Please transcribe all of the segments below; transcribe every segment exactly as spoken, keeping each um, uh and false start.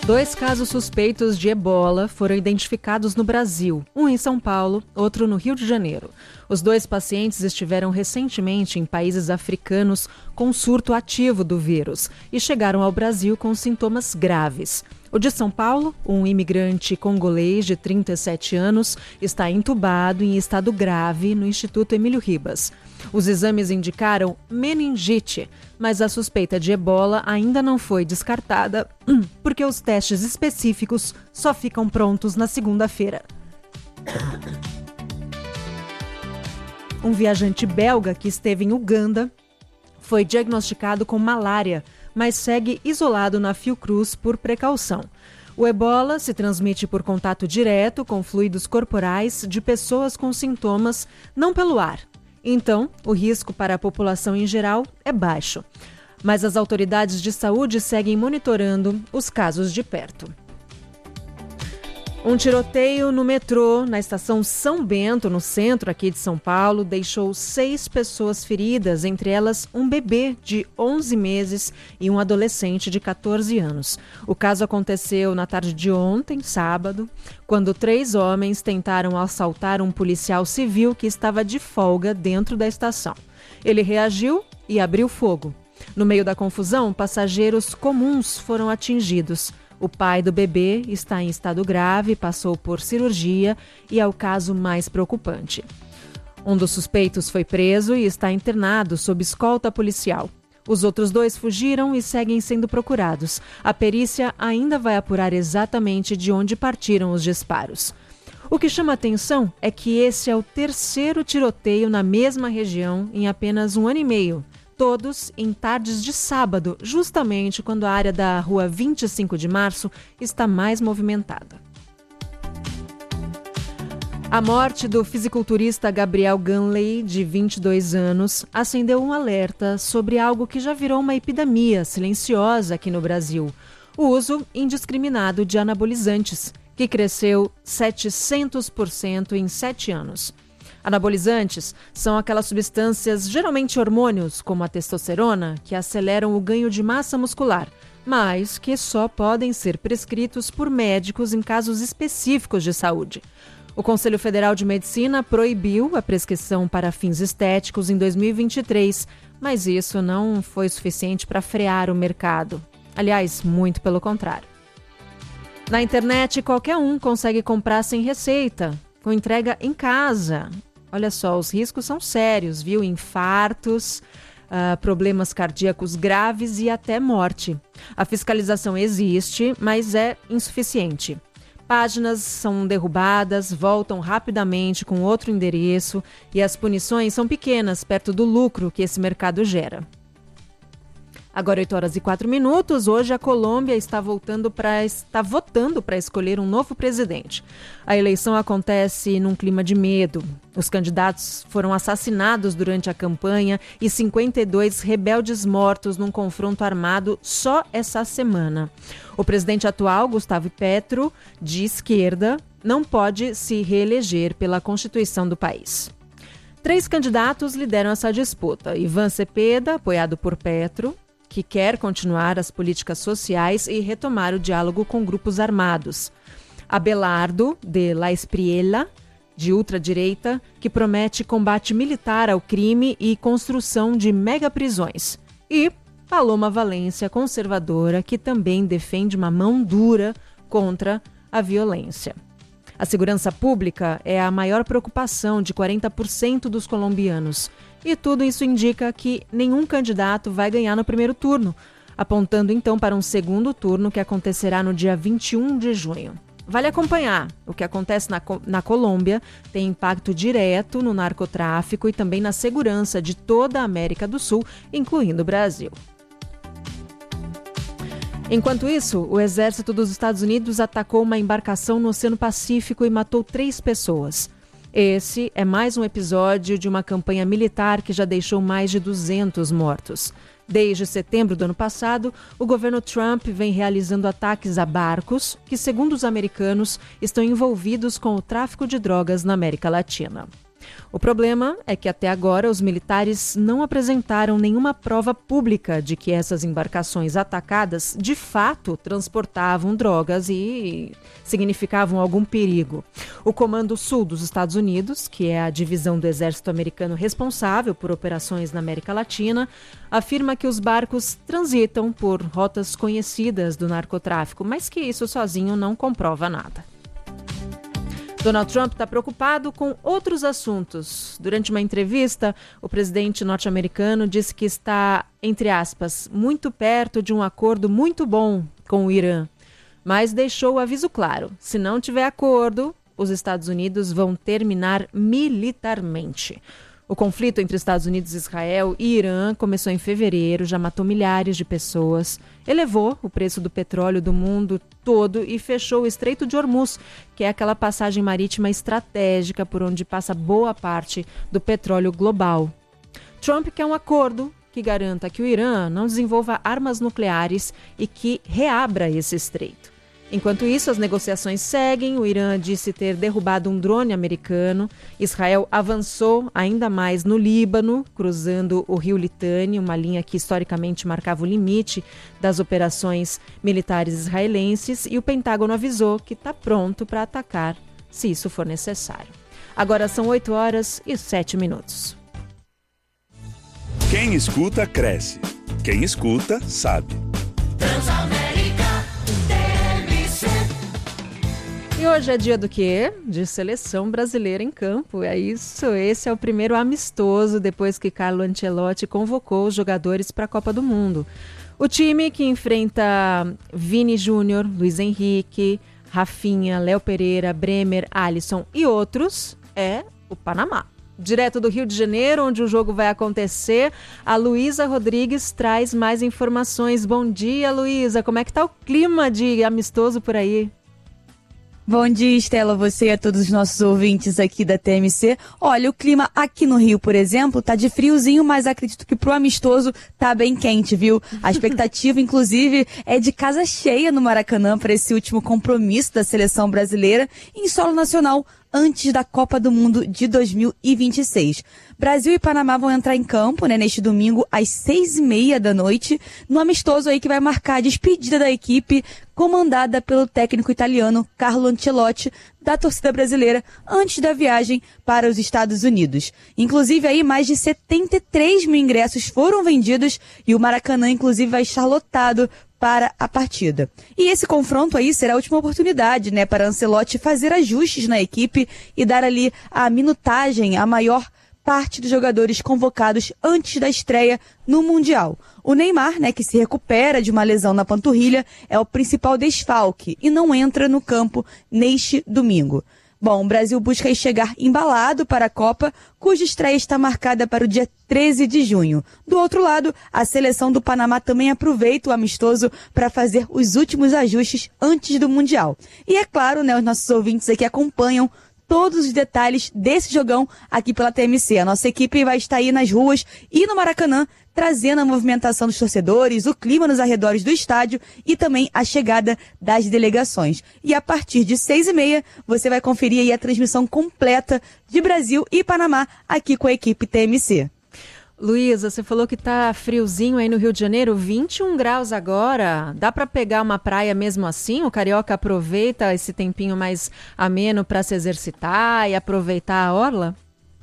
Dois casos suspeitos de ebola foram identificados no Brasil, um em São Paulo, outro no Rio de Janeiro. Os dois pacientes estiveram recentemente em países africanos com surto ativo do vírus e chegaram ao Brasil com sintomas graves. O de São Paulo, um imigrante congolês de trinta e sete anos, está entubado em estado grave no Instituto Emílio Ribas. Os exames indicaram meningite, mas a suspeita de ebola ainda não foi descartada porque os testes específicos só ficam prontos na segunda-feira. Um viajante belga que esteve em Uganda foi diagnosticado com malária, mas segue isolado na Fiocruz por precaução. O ebola se transmite por contato direto com fluidos corporais de pessoas com sintomas, não pelo ar. Então, o risco para a população em geral é baixo. Mas as autoridades de saúde seguem monitorando os casos de perto. Um tiroteio no metrô, na estação São Bento, no centro aqui de São Paulo, deixou seis pessoas feridas, entre elas um bebê de onze meses e um adolescente de catorze anos. O caso aconteceu na tarde de ontem, sábado, quando três homens tentaram assaltar um policial civil que estava de folga dentro da estação. Ele reagiu e abriu fogo. No meio da confusão, passageiros comuns foram atingidos. O pai do bebê está em estado grave, passou por cirurgia e é o caso mais preocupante. Um dos suspeitos foi preso e está internado sob escolta policial. Os outros dois fugiram e seguem sendo procurados. A perícia ainda vai apurar exatamente de onde partiram os disparos. O que chama atenção é que esse é o terceiro tiroteio na mesma região em apenas um ano e meio. Todos em tardes de sábado, justamente quando a área da rua vinte e cinco de março está mais movimentada. A morte do fisiculturista Gabriel Ganley, de vinte e dois anos, acendeu um alerta sobre algo que já virou uma epidemia silenciosa aqui no Brasil: o uso indiscriminado de anabolizantes, que cresceu setecentos por cento em sete anos. Anabolizantes são aquelas substâncias, geralmente hormônios, como a testosterona, que aceleram o ganho de massa muscular, mas que só podem ser prescritos por médicos em casos específicos de saúde. O Conselho Federal de Medicina proibiu a prescrição para fins estéticos em dois mil e vinte e três, mas isso não foi suficiente para frear o mercado. Aliás, muito pelo contrário. Na internet, qualquer um consegue comprar sem receita, com entrega em casa. Olha só, os riscos são sérios, viu? Infartos, uh, problemas cardíacos graves e até morte. A fiscalização existe, mas é insuficiente. Páginas são derrubadas, voltam rapidamente com outro endereço e as punições são pequenas perto do lucro que esse mercado gera. Agora oito horas e quatro minutos, hoje a Colômbia está, voltando pra, está votando para escolher um novo presidente. A eleição acontece num clima de medo. Os candidatos foram assassinados durante a campanha e cinquenta e dois rebeldes mortos num confronto armado só essa semana. O presidente atual, Gustavo Petro, de esquerda, não pode se reeleger pela Constituição do país. Três candidatos lideram essa disputa: Ivan Cepeda, apoiado por Petro, que quer continuar as políticas sociais e retomar o diálogo com grupos armados; Abelardo de la Espriella, de ultradireita, que promete combate militar ao crime e construção de megaprisões; e Paloma Valência, conservadora, que também defende uma mão dura contra a violência. A segurança pública é a maior preocupação de quarenta por cento dos colombianos. E tudo isso indica que nenhum candidato vai ganhar no primeiro turno, apontando então para um segundo turno que acontecerá no dia vinte e um de junho. Vale acompanhar. O que acontece na, na Colômbia tem impacto direto no narcotráfico e também na segurança de toda a América do Sul, incluindo o Brasil. Enquanto isso, o exército dos Estados Unidos atacou uma embarcação no Oceano Pacífico e matou três pessoas. Esse é mais um episódio de uma campanha militar que já deixou mais de duzentos mortos. Desde setembro do ano passado, o governo Trump vem realizando ataques a barcos que, segundo os americanos, estão envolvidos com o tráfico de drogas na América Latina. O problema é que até agora os militares não apresentaram nenhuma prova pública de que essas embarcações atacadas de fato transportavam drogas e significavam algum perigo. O Comando Sul dos Estados Unidos, que é a divisão do exército americano responsável por operações na América Latina, afirma que os barcos transitam por rotas conhecidas do narcotráfico, mas que isso sozinho não comprova nada. Donald Trump está preocupado com outros assuntos. Durante uma entrevista, o presidente norte-americano disse que está, entre aspas, muito perto de um acordo muito bom com o Irã, mas deixou o aviso claro: se não tiver acordo, os Estados Unidos vão terminar militarmente. O conflito entre Estados Unidos, Israel e Irã começou em fevereiro, já matou milhares de pessoas, elevou o preço do petróleo do mundo todo e fechou o Estreito de Hormuz, que é aquela passagem marítima estratégica por onde passa boa parte do petróleo global. Trump quer um acordo que garanta que o Irã não desenvolva armas nucleares e que reabra esse estreito. Enquanto isso, as negociações seguem. O Irã disse ter derrubado um drone americano. Israel avançou ainda mais no Líbano, cruzando o rio Litani, uma linha que historicamente marcava o limite das operações militares israelenses. E o Pentágono avisou que está pronto para atacar se isso for necessário. Agora são oito horas e sete minutos. Quem escuta, cresce. Quem escuta, sabe. E hoje é dia do quê? De seleção brasileira em campo. É isso, esse é o primeiro amistoso depois que Carlo Ancelotti convocou os jogadores para a Copa do Mundo. O time que enfrenta Vini Júnior, Luiz Henrique, Rafinha, Léo Pereira, Bremer, Alisson e outros é o Panamá. Direto do Rio de Janeiro, onde o jogo vai acontecer, a Luísa Rodrigues traz mais informações. Bom dia, Luísa. Como é que tá o clima de amistoso por aí? Bom dia, Estela, você e a todos os nossos ouvintes aqui da T M C. Olha, o clima aqui no Rio, por exemplo, tá de friozinho, mas acredito que pro amistoso tá bem quente, viu? A expectativa, inclusive, é de casa cheia no Maracanã para esse último compromisso da seleção brasileira em solo nacional antes da Copa do Mundo de dois mil e vinte e seis. Brasil e Panamá vão entrar em campo, né, neste domingo às seis e meia da noite, no amistoso aí que vai marcar a despedida da equipe comandada pelo técnico italiano Carlo Ancelotti da torcida brasileira antes da viagem para os Estados Unidos. Inclusive aí mais de setenta e três mil ingressos foram vendidos e o Maracanã inclusive vai estar lotado para a partida. E esse confronto aí será a última oportunidade, né, para Ancelotti fazer ajustes na equipe e dar ali a minutagem, a maior parte dos jogadores convocados antes da estreia no Mundial. O Neymar, né, que se recupera de uma lesão na panturrilha, é o principal desfalque e não entra no campo neste domingo. Bom, o Brasil busca chegar embalado para a Copa, cuja estreia está marcada para o dia treze de junho. Do outro lado, a seleção do Panamá também aproveita o amistoso para fazer os últimos ajustes antes do Mundial. E é claro, né, os nossos ouvintes aqui acompanham todos os detalhes desse jogão aqui pela T M C. A nossa equipe vai estar aí nas ruas e no Maracanã, trazendo a movimentação dos torcedores, o clima nos arredores do estádio e também a chegada das delegações. E a partir de seis e meia, você vai conferir aí a transmissão completa de Brasil e Panamá aqui com a equipe T M C. Luísa, você falou que tá friozinho aí no Rio de Janeiro, vinte e um graus agora. Dá para pegar uma praia mesmo assim? O carioca aproveita esse tempinho mais ameno para se exercitar e aproveitar a orla?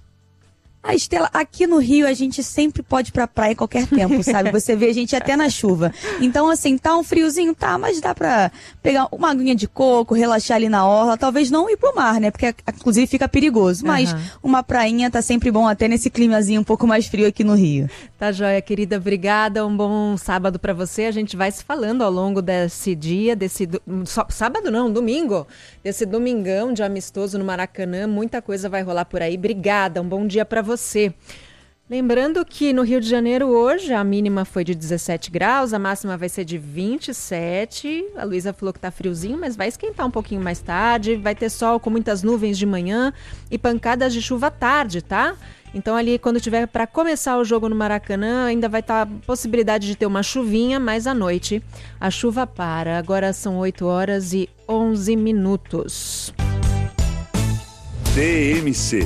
A Estela, aqui no Rio a gente sempre pode ir pra praia em qualquer tempo, sabe? Você vê a gente até na chuva. Então, assim, tá um friozinho, tá, mas dá pra pegar uma aguinha de coco, relaxar ali na orla, talvez não ir pro mar, né? Porque, inclusive, fica perigoso. Mas uhum. uma prainha tá sempre bom, até nesse climazinho um pouco mais frio aqui no Rio. Tá joia, querida. Obrigada. Um bom sábado pra você. A gente vai se falando ao longo desse dia, desse... Só, sábado não, domingo. Desse domingão de amistoso no Maracanã. Muita coisa vai rolar por aí. Obrigada. Um bom dia pra você. Você. Lembrando que no Rio de Janeiro hoje a mínima foi de dezessete graus, a máxima vai ser de vinte e sete. A Luísa falou que tá friozinho, mas vai esquentar um pouquinho mais tarde. Vai ter sol com muitas nuvens de manhã e pancadas de chuva à tarde, tá? Então ali quando tiver para começar o jogo no Maracanã ainda vai estar tá a possibilidade de ter uma chuvinha, mas à noite a chuva para. Agora são oito horas e onze minutos. T M C.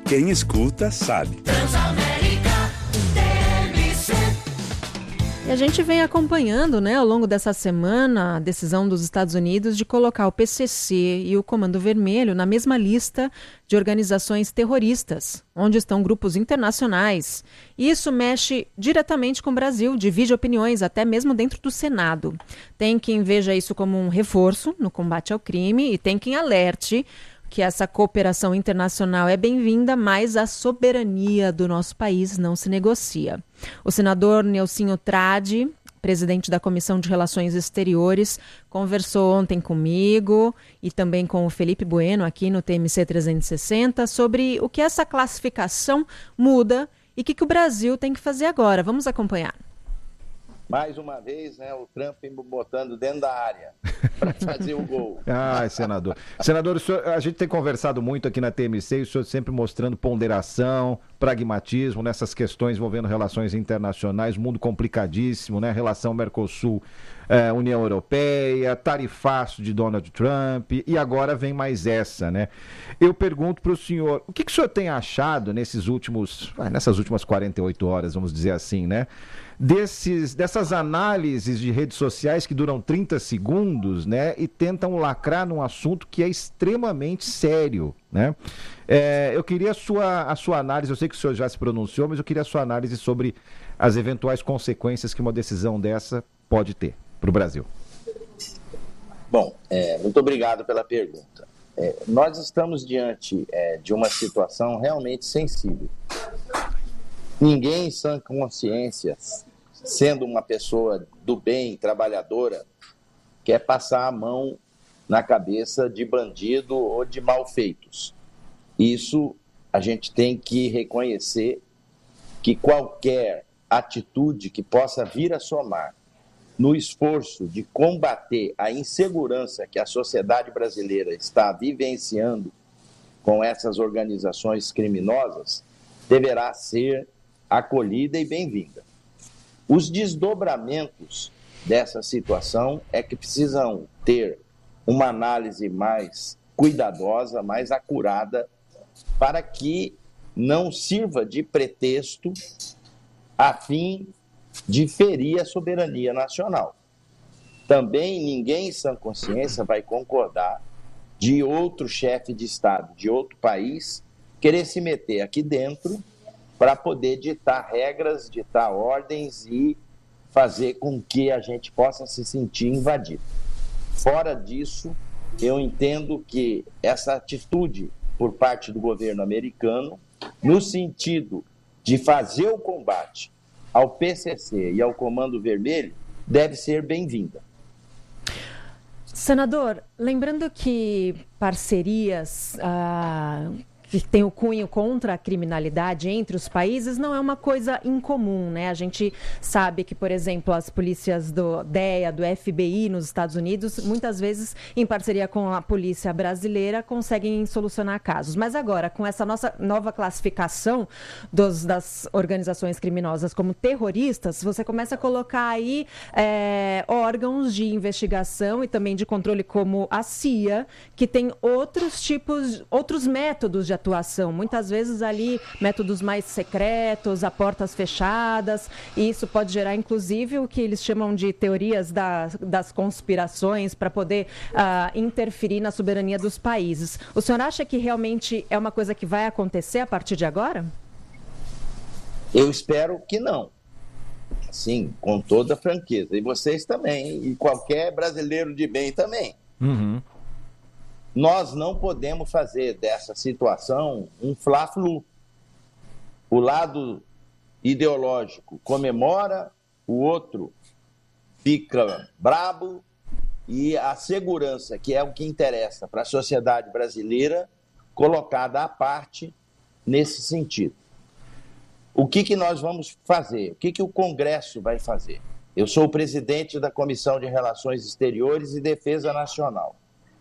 Quem escuta, sabe. Transamérica T M C. E a gente vem acompanhando, né, ao longo dessa semana, a decisão dos Estados Unidos de colocar o P C C e o Comando Vermelho na mesma lista de organizações terroristas, onde estão grupos internacionais. Isso mexe diretamente com o Brasil, divide opiniões, até mesmo dentro do Senado. Tem quem veja isso como um reforço no combate ao crime e tem quem alerte que essa cooperação internacional é bem-vinda, mas a soberania do nosso país não se negocia. O senador Nelsinho Tradi, presidente da Comissão de Relações Exteriores, conversou ontem comigo e também com o Felipe Bueno aqui no T M C trezentos e sessenta sobre o que essa classificação muda e o que, que o Brasil tem que fazer agora. Vamos acompanhar. Mais uma vez, né, o Trump botando dentro da área para fazer o gol. Ai, senador. Senador, o senhor, a gente tem conversado muito aqui na T M C e o senhor sempre mostrando ponderação, pragmatismo nessas questões envolvendo relações internacionais, mundo complicadíssimo, né? Relação Mercosul, eh, União Europeia, tarifaço de Donald Trump e agora vem mais essa, né? Eu pergunto para o senhor, o que, que o senhor tem achado nesses últimos, ah, nessas últimas quarenta e oito horas, vamos dizer assim, né? Desses, dessas análises de redes sociais que duram trinta segundos, né, e tentam lacrar num assunto que é extremamente sério, né? É, eu queria a sua, a sua análise, eu sei que o senhor já se pronunciou, mas eu queria a sua análise sobre as eventuais consequências que uma decisão dessa pode ter para o Brasil. Bom, é, muito obrigado pela pergunta. É, nós estamos diante é, de uma situação realmente sensível. Ninguém em sã consciência, sendo uma pessoa do bem, trabalhadora, quer passar a mão na cabeça de bandido ou de malfeitos. Isso a gente tem que reconhecer que qualquer atitude que possa vir a somar no esforço de combater a insegurança que a sociedade brasileira está vivenciando com essas organizações criminosas deverá ser acolhida e bem-vinda. Os desdobramentos dessa situação é que precisam ter uma análise mais cuidadosa, mais acurada, para que não sirva de pretexto a fim de ferir a soberania nacional. Também ninguém em sã consciência vai concordar de outro chefe de Estado de outro país querer se meter aqui dentro para poder ditar regras, ditar ordens e fazer com que a gente possa se sentir invadido. Fora disso, eu entendo que essa atitude por parte do governo americano, no sentido de fazer o combate ao P C C e ao Comando Vermelho, deve ser bem-vinda. Senador, lembrando que parcerias ah, que tem o cunho contra a criminalidade entre os países não é uma coisa incomum, né? A gente sabe que, por exemplo, as polícias do D E A, do F B I nos Estados Unidos, muitas vezes, em parceria com a polícia brasileira, conseguem solucionar casos. Mas agora, com essa nossa nova classificação dos, das organizações criminosas como terroristas, você começa a colocar aí é, órgãos de investigação e também de controle como a C I A, que tem outros tipos, outros métodos de atuação, muitas vezes ali métodos mais secretos, a portas fechadas, e isso pode gerar inclusive o que eles chamam de teorias das, das conspirações para poder uh, interferir na soberania dos países. O senhor acha que realmente é uma coisa que vai acontecer a partir de agora? Eu espero que não. Sim, com toda franqueza. E vocês também, e qualquer brasileiro de bem também. Uhum. Nós não podemos fazer dessa situação um fla-flu. O lado ideológico comemora, o outro fica brabo, e a segurança, que é o que interessa para a sociedade brasileira, colocada à parte nesse sentido. O que, que nós vamos fazer? O que, que o Congresso vai fazer? Eu sou o presidente da Comissão de Relações Exteriores e Defesa Nacional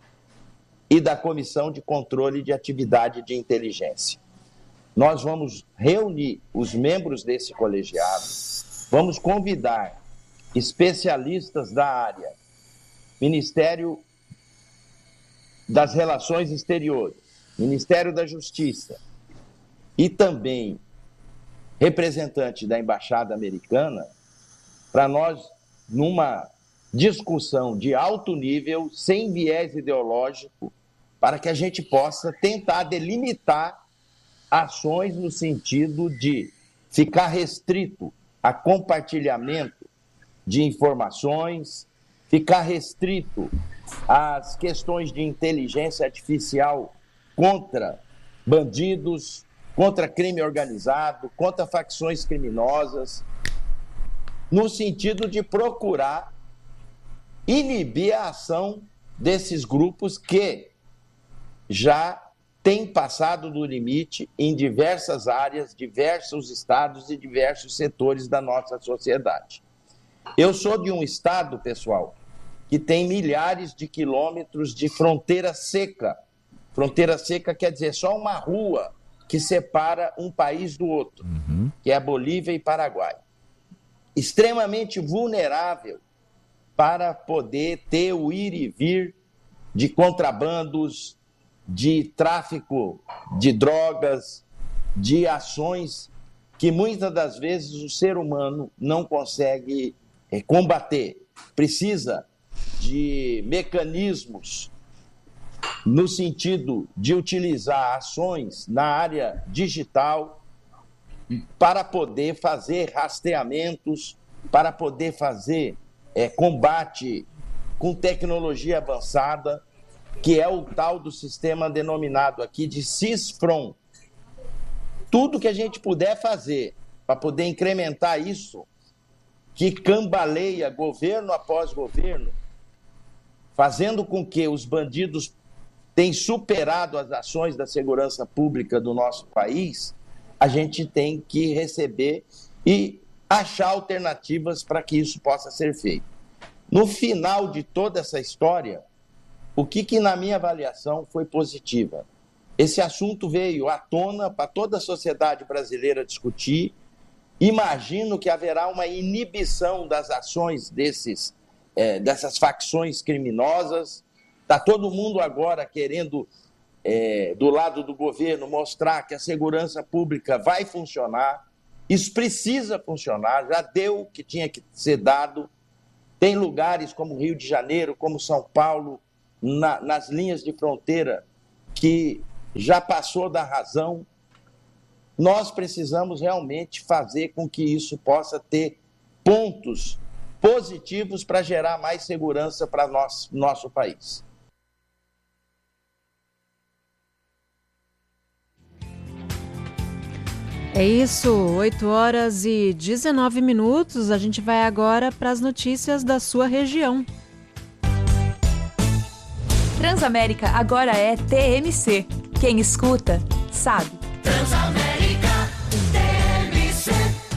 e da Comissão de Controle de Atividade de Inteligência. Nós vamos reunir os membros desse colegiado, vamos convidar especialistas da área, Ministério das Relações Exteriores, Ministério da Justiça, e também representante da Embaixada Americana, para nós, numa discussão de alto nível, sem viés ideológico, para que a gente possa tentar delimitar ações no sentido de ficar restrito a compartilhamento de informações, ficar restrito às questões de inteligência artificial contra bandidos, contra crime organizado, contra facções criminosas, no sentido de procurar inibir a ação desses grupos que já têm passado do limite em diversas áreas, diversos estados e diversos setores da nossa sociedade. Eu sou de um estado, pessoal, que tem milhares de quilômetros de fronteira seca. Fronteira seca quer dizer só uma rua que separa um país do outro, uhum. que é a Bolívia e Paraguai. Extremamente vulnerável para poder ter o ir e vir de contrabandos, de tráfico de drogas, de ações que muitas das vezes o ser humano não consegue é, combater. Precisa de mecanismos no sentido de utilizar ações na área digital para poder fazer rastreamentos, para poder fazer é, combate com tecnologia avançada, que é o tal do sistema denominado aqui de CISFRON. Tudo que a gente puder fazer para poder incrementar isso, que cambaleia governo após governo, fazendo com que os bandidos tenham superado as ações da segurança pública do nosso país, a gente tem que receber e achar alternativas para que isso possa ser feito. No final de toda essa história, o que, que na minha avaliação foi positiva? Esse assunto veio à tona para toda a sociedade brasileira discutir. Imagino que haverá uma inibição das ações desses, é, dessas facções criminosas. Está todo mundo agora querendo, é, do lado do governo, mostrar que a segurança pública vai funcionar. Isso precisa funcionar, já deu o que tinha que ser dado. Tem lugares como Rio de Janeiro, como São Paulo, na, nas linhas de fronteira, que já passou da razão. Nós precisamos realmente fazer com que isso possa ter pontos positivos para gerar mais segurança para nosso, nosso país. É isso, oito horas e dezenove minutos. A gente vai agora para as notícias da sua região. Transamérica agora é T M C. Quem escuta, sabe. Transamérica T M C.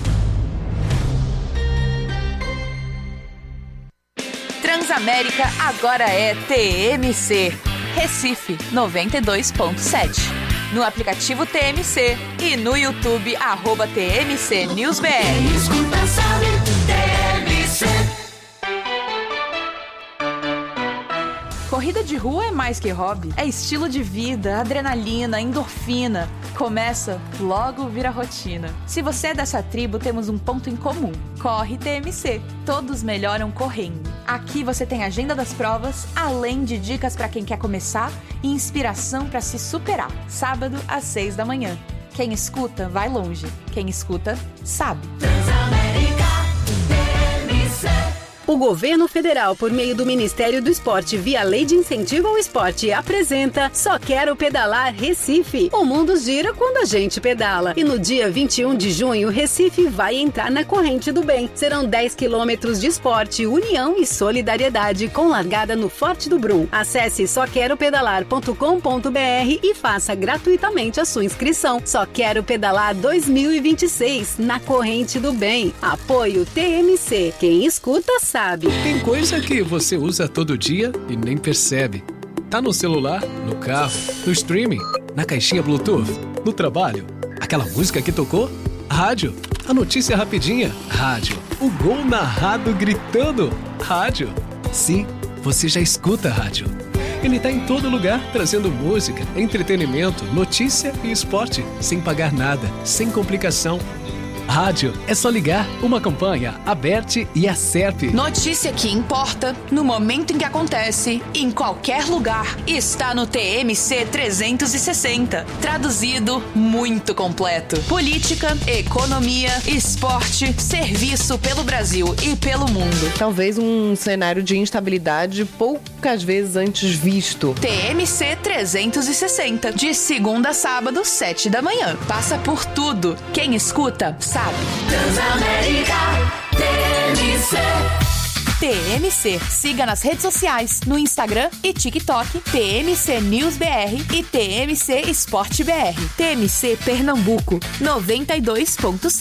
Transamérica agora é T M C. Recife noventa e dois ponto sete. No aplicativo T M C e no YouTube, arroba T M C News B R. Quem escuta sabe, T M C. Corrida de rua é mais que hobby, é estilo de vida, adrenalina, endorfina. Começa, logo vira rotina. Se você é dessa tribo, temos um ponto em comum. Corre T M C. Todos melhoram correndo. Aqui você tem a agenda das provas, além de dicas para quem quer começar e inspiração para se superar. Sábado às seis da manhã. Quem escuta, vai longe. Quem escuta, sabe. Transamérica T M C. O Governo Federal, por meio do Ministério do Esporte, via Lei de Incentivo ao Esporte, apresenta Só Quero Pedalar Recife. O mundo gira quando a gente pedala. E no dia vinte e um de junho, Recife vai entrar na corrente do bem. Serão dez quilômetros de esporte, união e solidariedade, com largada no Forte do Brum. Acesse só quero pedalar ponto com ponto b r e faça gratuitamente a sua inscrição. Só Quero Pedalar dois mil e vinte e seis, na corrente do bem. Apoio T M C. Quem escuta, sabe. Tem coisa que você usa todo dia e nem percebe. Tá no celular, no carro, no streaming, na caixinha Bluetooth, no trabalho. Aquela música que tocou? Rádio. A notícia rapidinha? Rádio. O gol narrado gritando? Rádio. Sim, você já escuta rádio. Ele tá em todo lugar, trazendo música, entretenimento, notícia e esporte, sem pagar nada, sem complicação. Rádio, é só ligar. Uma campanha, a Bert e a Serp. Notícia que importa, no momento em que acontece, em qualquer lugar, está no T M C trezentos e sessenta. Traduzido, muito completo. Política, economia, esporte, serviço pelo Brasil e pelo mundo. Talvez um cenário de instabilidade poucas vezes antes visto. T M C trezentos e sessenta, de segunda a sábado, sete da manhã. Passa por tudo. Quem escuta, sabe. Transamérica T M C. T M C. Siga nas redes sociais, no Instagram e TikTok, T M C News B R e T M C Esporte B R. T M C Pernambuco, noventa e dois ponto seis.